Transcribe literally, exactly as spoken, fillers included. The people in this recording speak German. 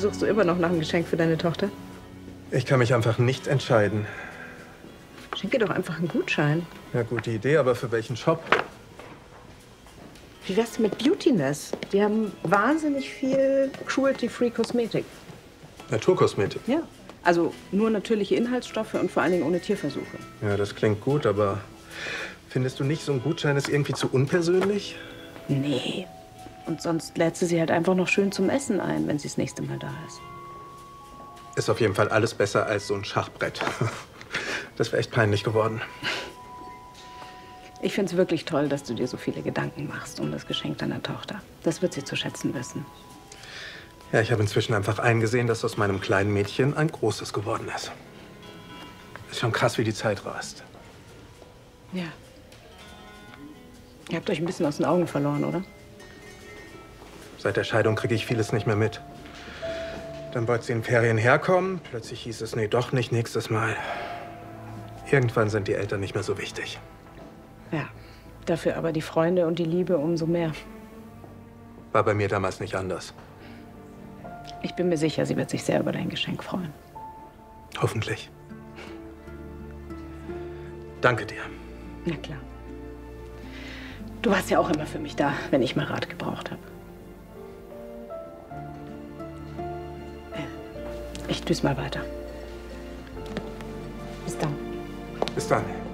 suchst du immer noch nach einem Geschenk für deine Tochter? Ich kann mich einfach nicht entscheiden. Schenke doch einfach einen Gutschein. Ja, gute Idee, aber für welchen Shop? Wie wär's denn mit Beautyness? Die haben wahnsinnig viel cruelty-free Kosmetik. Naturkosmetik? Ja. Also nur natürliche Inhaltsstoffe und vor allen Dingen ohne Tierversuche. Ja, das klingt gut, aber findest du nicht, so ein Gutschein ist irgendwie zu unpersönlich? Nee. Und sonst lädt sie sie halt einfach noch schön zum Essen ein, wenn sie das nächste Mal da ist. Ist auf jeden Fall alles besser als so ein Schachbrett. Das wäre echt peinlich geworden. Ich finde es wirklich toll, dass du dir so viele Gedanken machst um das Geschenk deiner Tochter. Das wird sie zu schätzen wissen. Ja, ich habe inzwischen einfach eingesehen, dass aus meinem kleinen Mädchen ein großes geworden ist. Ist schon krass, wie die Zeit rast. Ja. Ihr habt euch ein bisschen aus den Augen verloren, oder? Seit der Scheidung kriege ich vieles nicht mehr mit. Dann wollte sie in Ferien herkommen. Plötzlich hieß es, nee, doch nicht nächstes Mal. Irgendwann sind die Eltern nicht mehr so wichtig. Ja. Dafür aber die Freunde und die Liebe umso mehr. War bei mir damals nicht anders. Ich bin mir sicher, sie wird sich sehr über dein Geschenk freuen. Hoffentlich. Danke dir. Na klar. Du warst ja auch immer für mich da, wenn ich mal Rat gebraucht habe. Ich düse mal weiter. Bis dann. Bis dann.